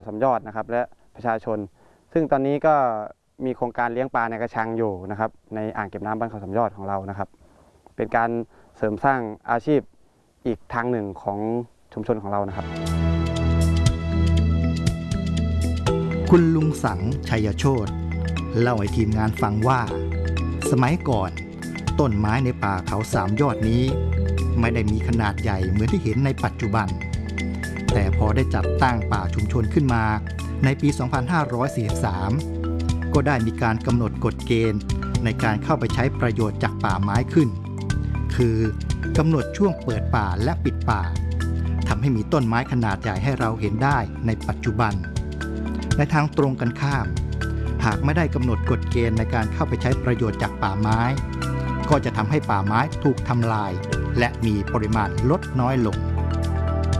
สำยอดนะครับและประชาชนซึ่งตอนนี้ก็มีโครงการเลี้ยงปลาในกระชังอยู่นะครับในอ่างเก็บน้ำบ้านเขาสำยอดของเรานะครับเป็นการเสริมสร้างอาชีพอีกทางหนึ่งของชุมชนของเรานะครับคุณลุงสังชัยโชติเล่าให้ทีมงานฟังว่าสมัยก่อนต้นไม้ในป่าเขาสามยอดนี้ไม่ได้มีขนาดใหญ่เหมือนที่เห็นในปัจจุบันแต่พอได้จัดตั้งป่าชุมชนขึ้นมาในปี 2543 ก็ได้มีการกำหนดกฎเกณฑ์ในการเข้าไปใช้ประโยชน์จากป่าไม้ขึ้นคือกำหนดช่วงเปิดป่าและปิดป่าทำให้มีต้นไม้ขนาดใหญ่ให้เราเห็นได้ในปัจจุบันในทางตรงกันข้ามหากไม่ได้กำหนดกฎเกณฑ์ในการเข้าไปใช้ประโยชน์จากป่าไม้ก็จะทำให้ป่าไม้ถูกทำลายและมีปริมาณลดน้อยลง